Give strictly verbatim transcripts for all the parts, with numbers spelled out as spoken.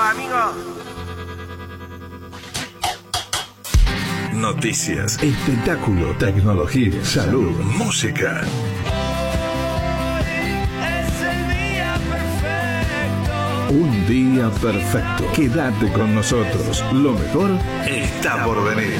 amigos. Noticias, espectáculo, tecnología, salud, música. Es el día perfecto. Un día perfecto. Quédate con nosotros. Lo mejor está por venir.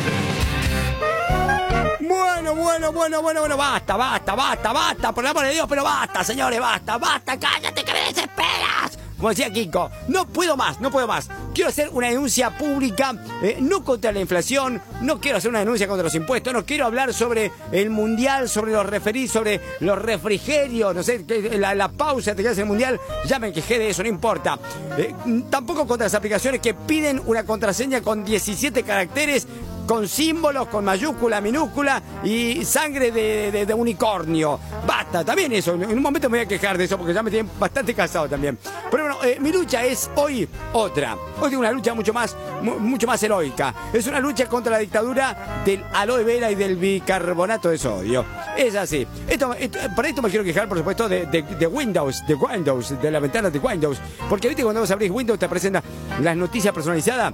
Bueno, bueno, bueno, bueno, bueno, basta, basta, basta, basta, por el amor de Dios, pero basta, señores, basta, basta, cállate que me desesperas. Como decía Kiko, no puedo más, no puedo más. Quiero hacer una denuncia pública, eh, no contra la inflación, no quiero hacer una denuncia contra los impuestos, no quiero hablar sobre el mundial, sobre los referidos, sobre los refrigerios, no sé, la, la pausa que hace el mundial, ya me quejé de eso, no importa. Eh, tampoco contra las aplicaciones que piden una contraseña con diecisiete caracteres, con símbolos, con mayúscula, minúscula y sangre de, de, de unicornio. Basta, también eso. En un momento me voy a quejar de eso porque ya me tienen bastante cansado también. Pero bueno, eh, mi lucha es hoy otra. Hoy tengo una lucha mucho más, mucho más heroica. Es una lucha contra la dictadura del aloe vera y del bicarbonato de sodio. Es así. Esto, esto, para esto me quiero quejar, por supuesto, de, de, de Windows, de Windows, de la ventana de Windows. Porque viste cuando vos abrís Windows te aparecen las noticias personalizadas.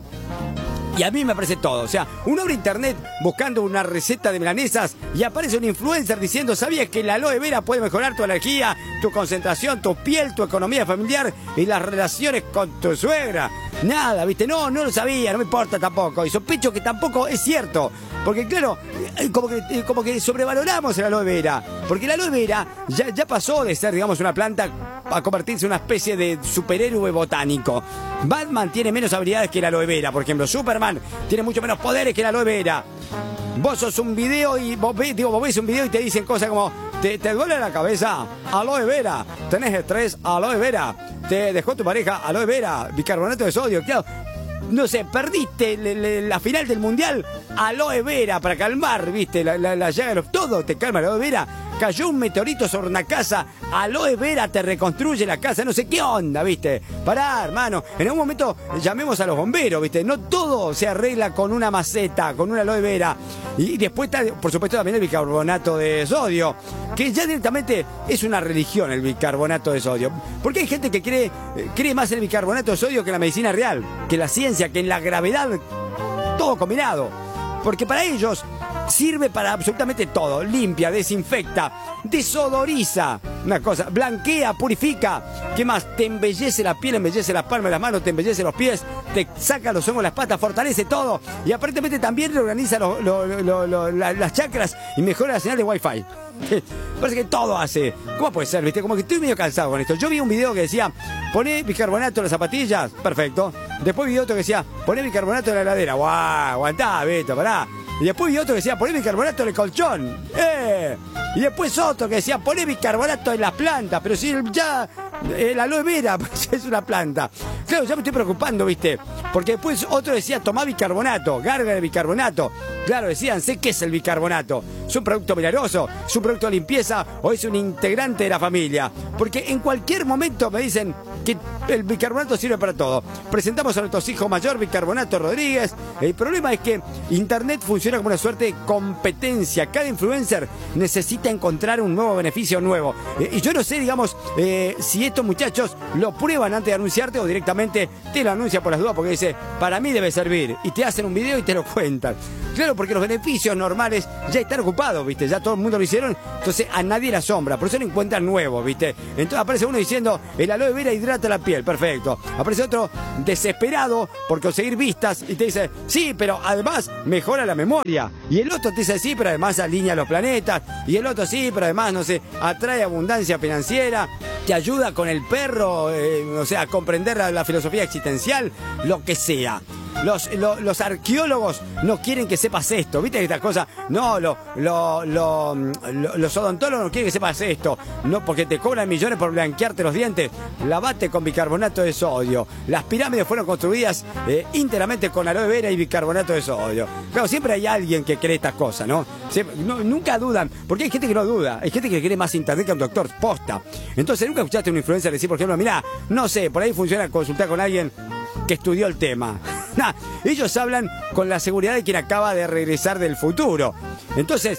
Y a mí me aparece todo, o sea, uno abre internet buscando una receta de milanesas y aparece un influencer diciendo, ¿sabías que la aloe vera puede mejorar tu energía, tu concentración, tu piel, tu economía familiar y las relaciones con tu suegra? Nada, ¿viste? No, no lo sabía, no me importa tampoco. Y sospecho que tampoco es cierto. Porque claro, como que, como que sobrevaloramos el aloe vera. Porque el aloe vera ya, ya pasó de ser, digamos, una planta a convertirse en una especie de superhéroe botánico. Batman tiene menos habilidades que el aloe vera, por ejemplo. Superman tiene mucho menos poderes que el aloe vera. Vos sos un video y vos ves, digo, vos ves un video y te dicen cosas como ¿Te, te duele la cabeza? Aloe vera. ¿Tenés estrés? Aloe vera. ¿Te dejó tu pareja? Aloe vera. Bicarbonato de sodio. Claro. No sé, perdiste le, le, la final del mundial, aloe vera para calmar, viste, la, la, la llaga de los... Todo te calma, aloe vera. Cayó un meteorito sobre una casa, aloe vera te reconstruye la casa, no sé qué onda, viste. Pará, hermano, en algún momento llamemos a los bomberos, viste. No todo se arregla con una maceta, con una aloe vera. Y después está, por supuesto, también el bicarbonato de sodio, que ya directamente es una religión el bicarbonato de sodio. Porque hay gente que cree, cree más en el bicarbonato de sodio que en la medicina real, que en la ciencia, que en la gravedad, todo combinado. Porque para ellos sirve para absolutamente todo. Limpia, desinfecta, desodoriza. Una cosa, blanquea, purifica. ¿Qué más? Te embellece la piel, embellece las palmas de las manos, te embellece los pies, te saca los hongos, las patas, fortalece todo. Y aparentemente también reorganiza lo, lo, lo, lo, la, las chakras y mejora la señal de Wi-Fi. Parece que todo hace. ¿Cómo puede ser, viste? Como que estoy medio cansado con esto. Yo vi un video que decía, poné bicarbonato en las zapatillas. Perfecto. Después vi otro que decía, poné bicarbonato en la heladera. Guau, aguantá, Beto, pará. Y después vi otro que decía, poné bicarbonato en el colchón. ¡Eh! Y después otro que decía, poné bicarbonato en las plantas. Pero si ya el aloe vera pues es una planta. Claro, ya me estoy preocupando, ¿viste? Porque después otro decía, tomá bicarbonato, garga de bicarbonato. Claro, decían, sé qué es el bicarbonato. ¿Es un producto milagroso? ¿Es un producto de limpieza? ¿O es un integrante de la familia? Porque en cualquier momento me dicen que el bicarbonato sirve para todo. Presentamos a nuestros hijos mayor Bicarbonato Rodríguez. El problema es que Internet funciona como una suerte de competencia. Cada influencer necesita encontrar un nuevo beneficio nuevo. Eh, y yo no sé, digamos, eh, si estos muchachos lo prueban antes de anunciarte o directamente te lo anuncian por las dudas porque dice, para mí debe servir. Y te hacen un video y te lo cuentan. Claro, porque los beneficios normales ya están ocupados, ¿viste? Ya todo el mundo lo hicieron, entonces a nadie le asombra, por eso no encuentran nuevos, ¿viste? Entonces aparece uno diciendo, el aloe vera hidrata la piel, perfecto. Aparece otro desesperado por conseguir vistas y te dice, sí, pero además mejora la memoria. Y el otro te dice, sí, pero además alinea los planetas. Y el otro, sí, pero además, no sé, atrae abundancia financiera, te ayuda con el perro, eh, o sea, a comprender la, la filosofía existencial, lo que sea. Los, lo, los arqueólogos no quieren que sepas esto, ¿viste estas cosas? No, lo, lo, lo, lo, los odontólogos no quieren que sepas esto, no, porque te cobran millones por blanquearte los dientes. Lavate con bicarbonato de sodio. Las pirámides fueron construidas eh, íntegramente con aloe vera y bicarbonato de sodio. Claro, siempre hay alguien que cree estas cosas, ¿no? Siempre, no nunca dudan, porque hay gente que no duda, hay gente que cree más internet que un doctor posta. Entonces, nunca escuchaste a un influencer decir, por ejemplo, mirá, no sé, por ahí funciona consultar con alguien que estudió el tema. Nah, ellos hablan con la seguridad de quien acaba de regresar del futuro. Entonces,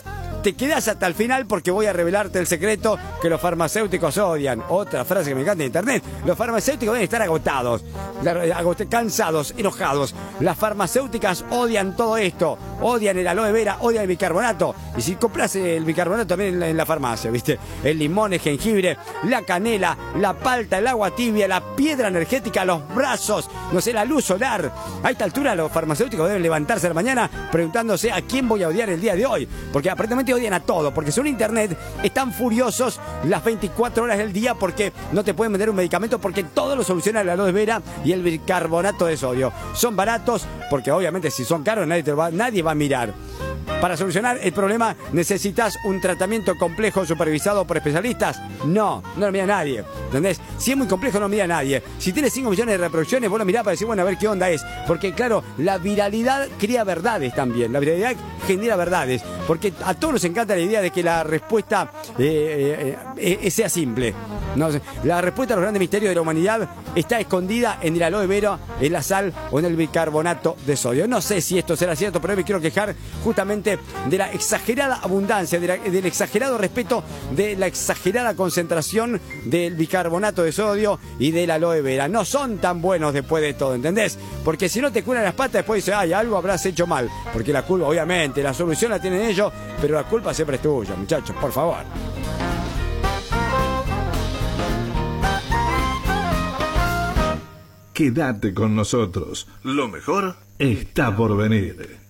te quedás hasta el final porque voy a revelarte el secreto que los farmacéuticos odian. Otra frase que me encanta en internet. Los farmacéuticos deben estar agotados, cansados, enojados. Las farmacéuticas odian todo esto. Odian el aloe vera, odian el bicarbonato. Y si compras el bicarbonato también en la, en la farmacia, ¿viste? El limón, el jengibre, la canela, la palta, el agua tibia, la piedra energética, los brazos, no sé, la luz solar. A esta altura los farmacéuticos deben levantarse a la mañana preguntándose a quién voy a odiar el día de hoy. Porque aparentemente odian a todo. Porque según internet están furiosos las veinticuatro horas del día porque no te pueden vender un medicamento porque todo lo soluciona el aloe vera y el bicarbonato de sodio. Son baratos porque obviamente si son caros nadie, te va, nadie va a mirar. Para solucionar el problema, ¿necesitas un tratamiento complejo supervisado por especialistas? No, no lo mira nadie, ¿entendés? Si es muy complejo, no lo mira nadie. Si tiene cinco millones de reproducciones, vos lo mirás para decir, bueno, a ver qué onda es. Porque, claro, la viralidad crea verdades también. La viralidad genera verdades. Porque a todos nos encanta la idea de que la respuesta eh, eh, eh, sea simple. No, la respuesta a los grandes misterios de la humanidad está escondida en el aloe vera, en la sal o en el bicarbonato de sodio. No sé si esto será cierto, pero hoy me quiero quejar justamente de la exagerada abundancia, de la, del exagerado respeto, de la exagerada concentración del bicarbonato de sodio y del aloe vera. No son tan buenos después de todo, ¿entendés? Porque si no te curan las patas, después dices, ay, algo habrás hecho mal. Porque la culpa, obviamente, la solución la tienen ellos, pero la culpa siempre es tuya, muchachos, por favor. Quédate con nosotros. Lo mejor está por venir.